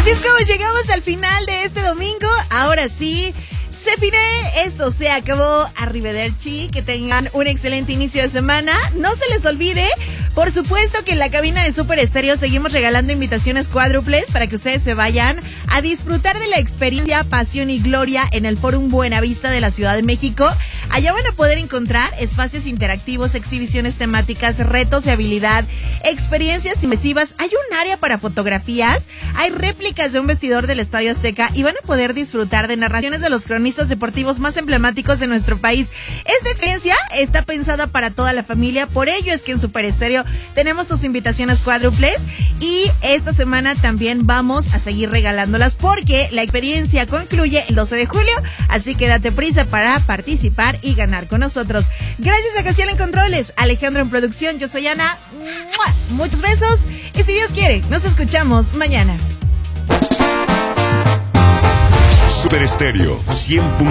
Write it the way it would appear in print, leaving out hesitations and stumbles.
Así es como llegamos al final de este domingo. Ahora sí, se finé, esto se acabó. Arrivederci, que tengan un excelente inicio de semana. No se les olvide, por supuesto, que en la cabina de Super Estéreo seguimos regalando invitaciones cuádruples para que ustedes se vayan a disfrutar de la experiencia Pasión y Gloria en el Fórum Buenavista de la Ciudad de México. Allá van a poder encontrar espacios interactivos, exhibiciones temáticas, retos de habilidad, experiencias inmersivas. Hay un área para fotografías, hay réplicas de un vestidor del Estadio Azteca y van a poder disfrutar de narraciones de los cronistas deportivos más emblemáticos de nuestro país. Esta experiencia está pensada para toda la familia, por ello es que en Super Estéreo tenemos tus invitaciones cuádruples y esta semana también vamos a seguir regalándolas porque la experiencia concluye el 12 de julio, así que date prisa para participar y ganar con nosotros. Gracias a Casiel en Controles, Alejandro en Producción, yo soy Ana. ¡Mua! Muchos besos y si Dios quiere, nos escuchamos mañana. Super Estéreo 100.